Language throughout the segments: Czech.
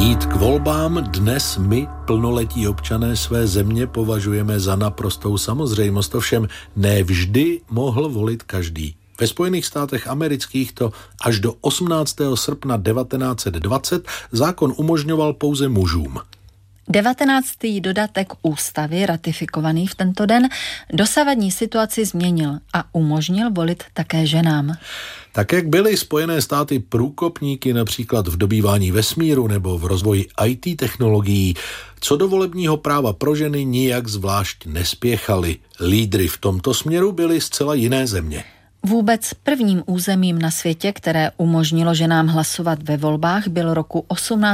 Jít k volbám dnes my, plnoletí občané své země, považujeme za naprostou samozřejmost, ovšem ne vždy mohl volit každý. Ve Spojených státech amerických to až do 18. srpna 1920 zákon umožňoval pouze mužům. 19. dodatek ústavy, ratifikovaný v tento den, dosavadní situaci změnil a umožnil volit také ženám. Tak jak byly Spojené státy průkopníky například v dobývání vesmíru nebo v rozvoji IT technologií, co do volebního práva pro ženy nijak zvlášť nespěchali. Lídry v tomto směru byly zcela jiné země. Vůbec prvním územím na světě, které umožnilo ženám hlasovat ve volbách, byl roku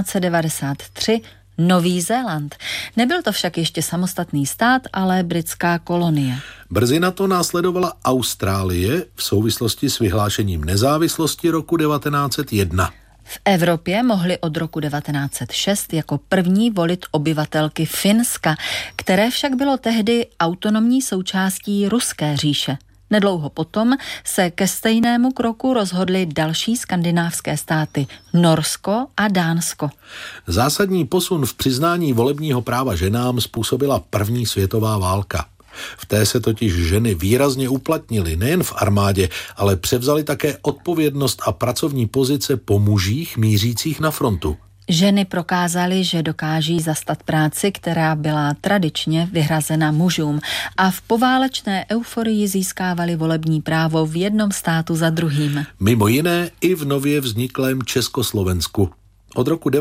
1893 Nový Zéland. Nebyl to však ještě samostatný stát, ale britská kolonie. Brzy na to následovala Austrálie v souvislosti s vyhlášením nezávislosti roku 1901. V Evropě mohly od roku 1906 jako první volit obyvatelky Finska, které však bylo tehdy autonomní součástí Ruské říše. Nedlouho potom se ke stejnému kroku rozhodly další skandinávské státy Norsko a Dánsko. Zásadní posun v přiznání volebního práva ženám způsobila první světová válka. V té se totiž ženy výrazně uplatnily nejen v armádě, ale převzaly také odpovědnost a pracovní pozice po mužích mířících na frontu. Ženy prokázaly, že dokáží zastat práci, která byla tradičně vyhrazena mužům, a v poválečné euforii získávaly volební právo v jednom státu za druhým. Mimo jiné i v nově vzniklém Československu. Od roku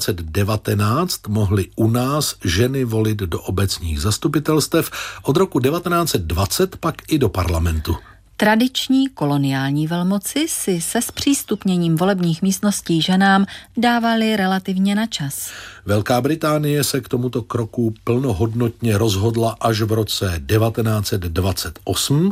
1919 mohly u nás ženy volit do obecních zastupitelstev, od roku 1920 pak i do parlamentu. Tradiční koloniální velmoci si se zpřístupněním volebních místností ženám dávaly relativně na čas. Velká Británie se k tomuto kroku plnohodnotně rozhodla až v roce 1928,